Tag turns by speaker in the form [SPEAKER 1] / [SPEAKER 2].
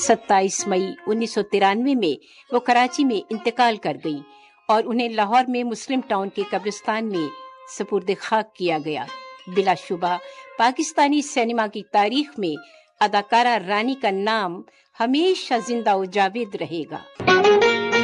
[SPEAKER 1] 27 मई 1993 में वो कराची में इंतकाल कर गई और उन्हें लाहौर में मुस्लिम टाउन के कब्रिस्तान में सुपुर्द खाक किया गया। बिलाशुबा पाकिस्तानी सिनेमा की तारीख में अदाकारा रानी का नाम हमेशा जिंदा व जावेद रहेगा।